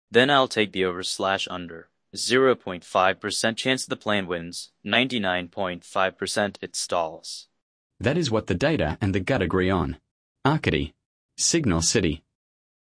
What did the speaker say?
Then I'll take the over/under. 0.5% chance the plane wins, 99.5% it stalls. That is what the data and the gut agree on. Arcady, Signal City.